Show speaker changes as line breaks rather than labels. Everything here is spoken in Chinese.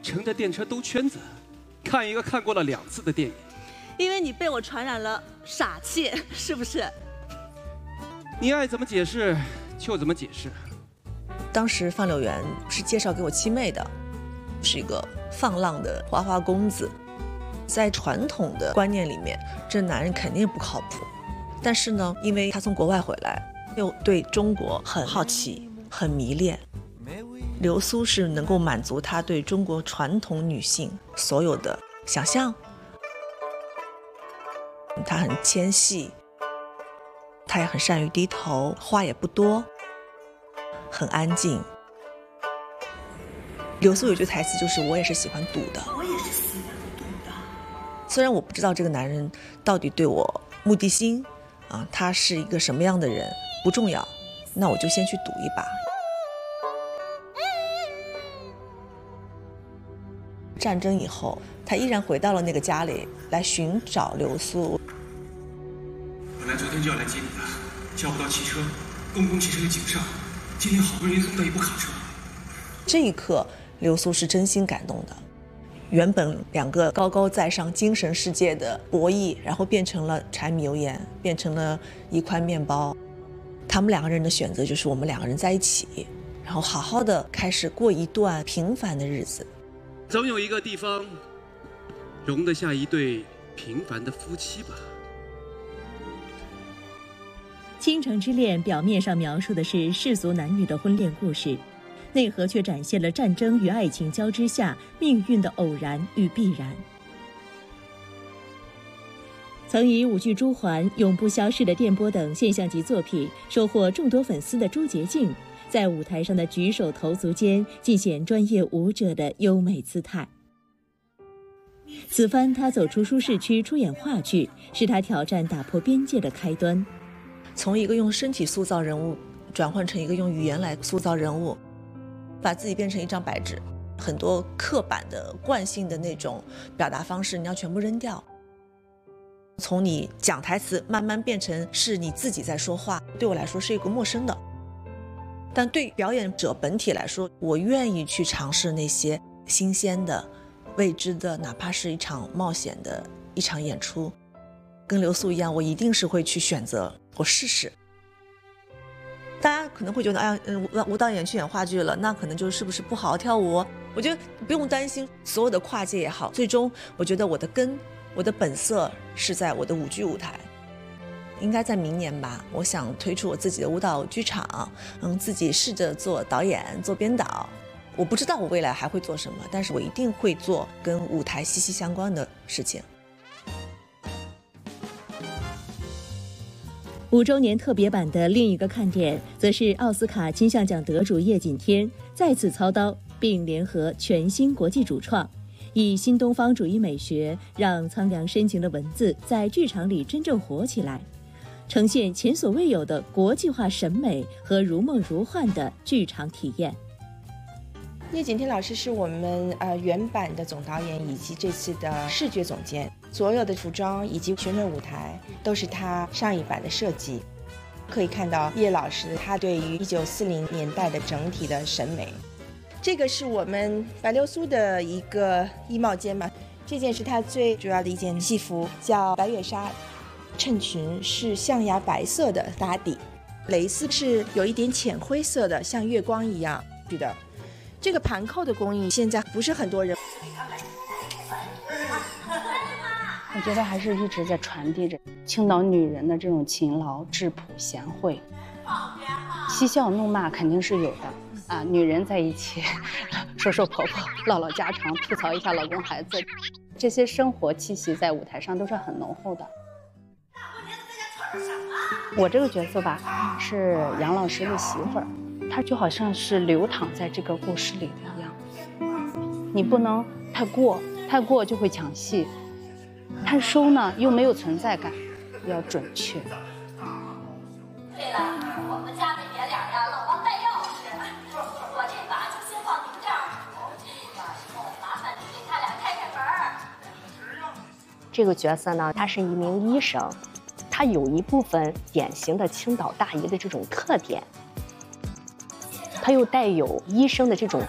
乘着电车兜圈子，看一个看过了2次的电影。
因为你被我传染了傻气，是不是？
你爱怎么解释就怎么解释。
当时范柳原是介绍给我七妹的，是一个放浪的花花公子。在传统的观念里面，这男人肯定不靠谱。但是呢，因为他从国外回来，又对中国很好奇、很迷恋，流苏是能够满足他对中国传统女性所有的想象。他很纤细，他也很善于低头，话也不多，很安静。流苏有句台词就是“我也是喜欢赌的”。我也是喜欢赌的。虽然我不知道这个男人到底对我目的心他是一个什么样的人不重要，那我就先去赌一把。战争以后，他依然回到了那个家里来寻找流苏。
本来昨天就要来接你的，叫不到汽车，公共汽车的井上，今天好不容易送到一部卡车。
这一刻，流苏是真心感动的。原本2个高高在上精神世界的博弈，然后变成了柴米油盐，变成了一块面包。他们2个人的选择就是我们2个人在一起，然后好好的开始过一段平凡的日子。
总有一个地方容得下一对平凡的夫妻吧。
《倾城之恋》表面上描述的是世俗男女的婚恋故事，内核却展现了战争与爱情交织下命运的偶然与必然。曾以舞剧《朱鹮》《永不消逝的电波》等现象级作品收获众多粉丝的朱洁静，在舞台上的举手投足间尽显专业舞者的优美姿态。此番他走出舒适区出演话剧，是他挑战打破边界的开端。
从一个用身体塑造人物转换成一个用语言来塑造人物，把自己变成一张白纸，很多刻板的惯性的那种表达方式你要全部扔掉。从你讲台词慢慢变成是你自己在说话，对我来说是一个陌生的。但对表演者本体来说，我愿意去尝试那些新鲜的、未知的，哪怕是一场冒险的一场演出。跟流苏一样，我一定是会去选择，我试试。大家可能会觉得，舞蹈演员去演话剧了，那可能就是不是不好好跳舞。我觉得不用担心所有的跨界也好，最终我觉得我的根，我的本色是在我的舞剧舞台。应该在明年吧，我想推出我自己的舞蹈剧场，自己试着做导演、做编导。我不知道我未来还会做什么，但是我一定会做跟舞台息息相关的事情。
5周年特别版的另一个看点，则是奥斯卡金像奖得主叶锦添再次操刀，并联合全新国际主创，以新东方主义美学，让苍凉深情的文字在剧场里真正活起来，呈现前所未有的国际化审美和如梦如幻的剧场体验。
叶锦添老师是我们原版的总导演以及这次的视觉总监，所有的服装以及旋转舞台都是他上一版的设计。可以看到叶老师他对于1940年代的整体的审美。这个是我们白流苏的一个衣帽间吧，这件是他最主要的一件戏服，叫白月纱，衬裙是象牙白色的打底，蕾丝是有一点浅灰色的，像月光一样的。这个盘扣的工艺现在不是很多人。
我觉得还是一直在传递着青岛女人的这种勤劳、质朴、贤惠。嬉笑怒骂肯定是有的啊，女人在一起说说婆婆、唠唠家常、吐槽一下老公孩子，这些生活气息在舞台上都是很浓厚的。我这个角色吧，是杨老师的媳妇儿，她就好像是流淌在这个故事里一样。你不能太过，太过就会抢戏。太收呢又没有存在感，要准确。
对了，我们家的爷俩呀，老忘带钥匙，我这把就先放您这儿。这个以后麻烦你给他俩开开门。
这个角色呢，他是一名医生，他有一部分典型的青岛大姨的这种特点，他又带有医生的这种